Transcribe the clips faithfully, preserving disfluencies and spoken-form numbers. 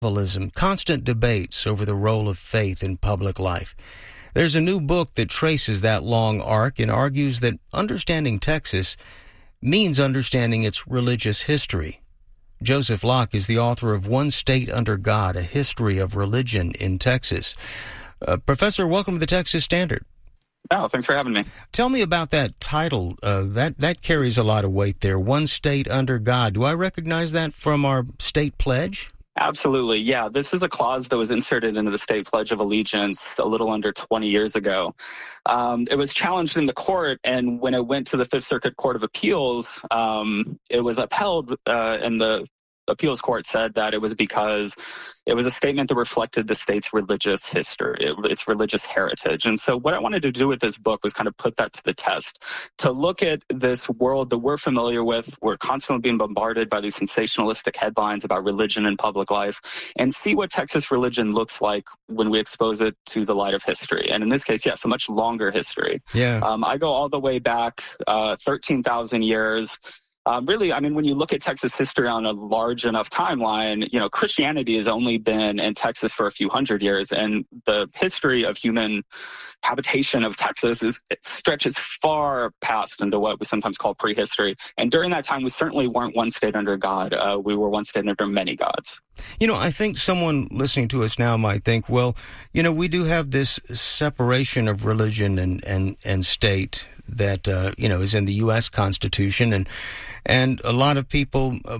constant debates over the role of faith in public life. There's a new book that traces that long arc and argues that understanding Texas means understanding its religious history. Joseph Locke is the author of One State Under God, A History of Religion in Texas. Uh, Professor, welcome to the Texas Standard. Oh, thanks for having me. Tell me about that title. Uh, that, that carries a lot of weight there, One State Under God. Do I recognize that from our state pledge? Absolutely. Yeah, this is a clause that was inserted into the State Pledge of Allegiance a little under twenty years ago. Um, it was challenged in the court, and when it went to the Fifth Circuit Court of Appeals, um, it was upheld, uh, and the appeals court said that it was because it was a statement that reflected the state's religious history, its religious heritage. And so what I wanted to do with this book was kind of put that to the test, to look at this world that we're familiar with. We're constantly being bombarded by these sensationalistic headlines about religion and public life, and see what Texas religion looks like when we expose it to the light of history. And in this case, yes, a much longer history. Yeah. Um, I go all the way back uh, thirteen thousand years. Um, really, I mean, when you look at Texas history on a large enough timeline, you know, Christianity has only been in Texas for a few hundred years, and the history of human habitation of Texas is it stretches far past into what we sometimes call prehistory. And during that time, we certainly weren't one state under God. Uh, we were one state under many gods. You know, I think someone listening to us now might think, well, you know, we do have this separation of religion and, and, and state that, uh, you know, is in the U S Constitution. And And a lot of people, uh,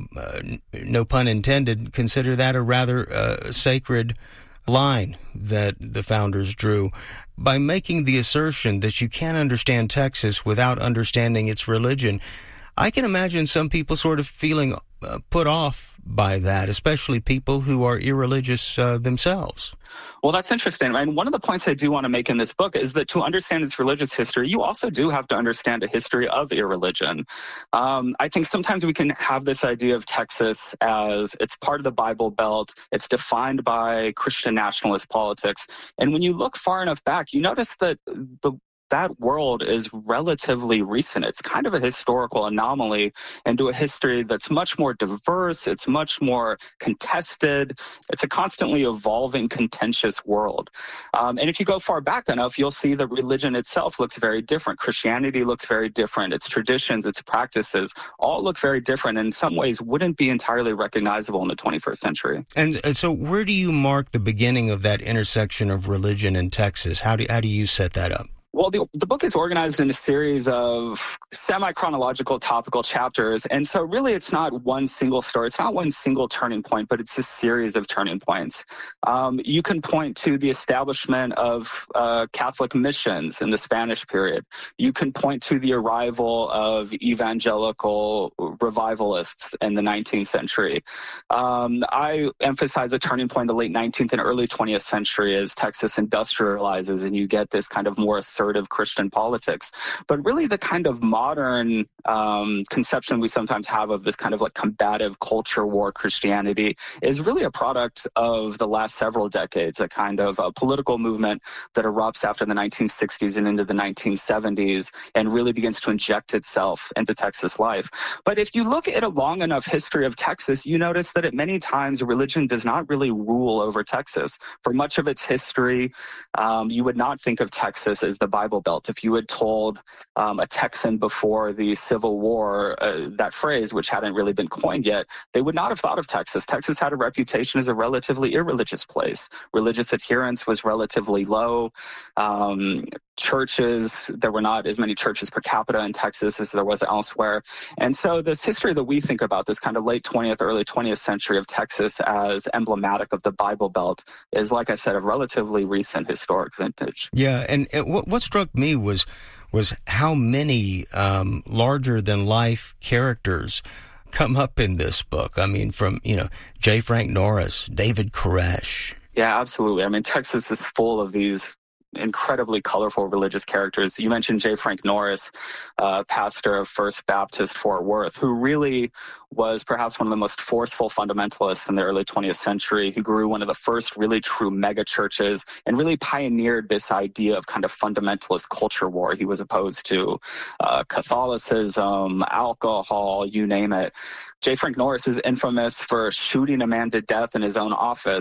no pun intended, consider that a rather uh, sacred line that the founders drew. By making the assertion that you can't understand Texas without understanding its religion, I can imagine some people sort of feeling uh, put off by that, especially people who are irreligious uh, themselves. Well, that's interesting. And one of the points I do want to make in this book is that to understand its religious history, you also do have to understand a history of irreligion. Um, I think sometimes we can have this idea of Texas as it's part of the Bible Belt. It's defined by Christian nationalist politics. And when you look far enough back, you notice that the that world is relatively recent. It's kind of a historical anomaly into a history that's much more diverse. It's much more contested. It's a constantly evolving, contentious world. Um, and if you go far back enough, you'll see that religion itself looks very different. Christianity looks very different. Its traditions, its practices all look very different, and in some ways wouldn't be entirely recognizable in the twenty-first century. And, and so where do you mark the beginning of that intersection of religion in Texas? How do, how do you set that up? Well, the, the book is organized in a series of semi-chronological topical chapters. And so really it's not one single story. It's not one single turning point, but it's a series of turning points. Um, you can point to the establishment of uh, Catholic missions in the Spanish period. You can point to the arrival of evangelical revivalists in the nineteenth century. Um, I emphasize a turning point in the late nineteenth and early twentieth century as Texas industrializes and you get this kind of more assertive Christian politics. But really the kind of modern um, conception we sometimes have of this kind of like combative culture war Christianity is really a product of the last several decades, a kind of a political movement that erupts after the nineteen sixties and into the nineteen seventies and really begins to inject itself into Texas life. But if you look at a long enough history of Texas, you notice that at many times religion does not really rule over Texas. For much of its history, um, you would not think of Texas as the Bible Belt. If you had told um, a Texan before the Civil War uh, that phrase, which hadn't really been coined yet, they would not have thought of Texas. Texas had a reputation as a relatively irreligious place. Religious adherence was relatively low. Um, churches, there were not as many churches per capita in Texas as there was elsewhere. And so this history that we think about, this kind of late twentieth, early twentieth century of Texas as emblematic of the Bible Belt is, like I said, a relatively recent historic vintage. Yeah, and, and what, what struck me was was how many um, larger-than-life characters come up in this book. I mean, from, you know, J. Frank Norris, David Koresh. Yeah, absolutely. I mean, Texas is full of these incredibly colorful religious characters. You mentioned J. Frank Norris, uh, pastor of First Baptist Fort Worth, who really was perhaps one of the most forceful fundamentalists in the early twentieth century, who grew one of the first really true mega churches and really pioneered this idea of kind of fundamentalist culture war. He was opposed to uh, Catholicism, alcohol, you name it. J. Frank Norris is infamous for shooting a man to death in his own office